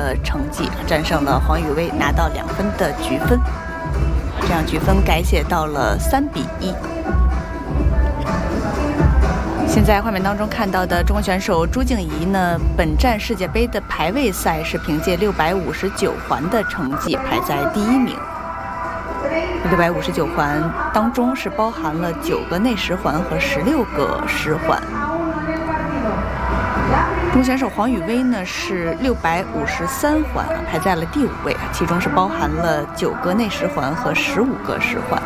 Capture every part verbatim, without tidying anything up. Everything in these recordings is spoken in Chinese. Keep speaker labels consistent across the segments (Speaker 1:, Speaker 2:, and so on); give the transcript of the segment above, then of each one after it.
Speaker 1: 的成绩，战胜了黄宇威，拿到两分的局分，这样局分改写到了三比一。现在画面当中看到的中国选手朱静怡呢，本站世界杯的排位赛是凭借六百五十九环的成绩排在第一名。六百五十九环当中是包含了九个内十环和十六个十环。中国选手黄宇威呢是六百五十三环，排在了第五位，其中是包含了九个内十环和十五个十环。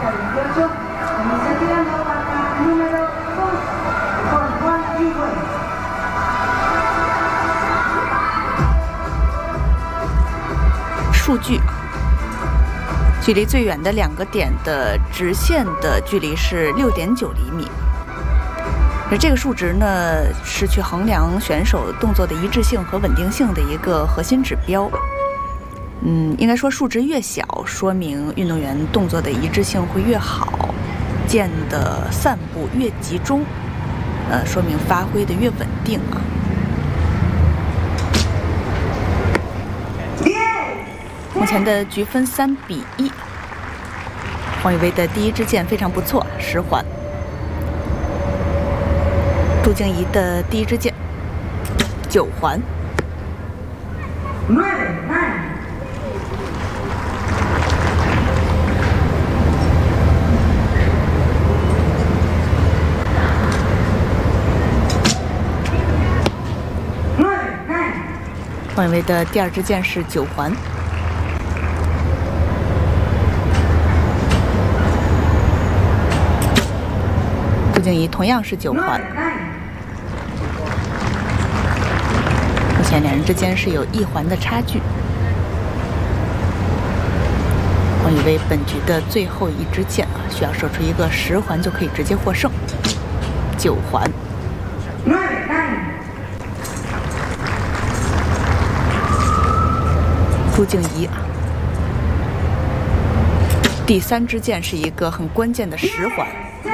Speaker 1: 数据，距离最远的两个点的直线的距离是六点九厘米。而这个数值呢，是去衡量选手动作的一致性和稳定性的一个核心指标。嗯，应该说数值越小，说明运动员动作的一致性会越好，剑的散布越集中，呃，说明发挥的越稳定啊。目前的局分三比一，黄宇威的第一支箭非常不错，十环。朱静怡的第一支箭，九环。黄宇威的第二支箭是九环。朱静怡同样是九环。目前两人之间是有一环的差距。黄宇威本局的最后一支箭啊，需要射出一个十环就可以直接获胜。九环。朱静怡啊，第三支箭是一个很关键的十环。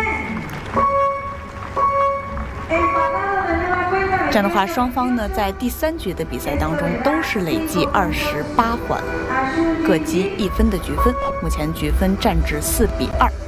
Speaker 1: 这样的话，双方呢在第三局的比赛当中都是累计二十八环，各积一分的局分。目前局分战至四比二。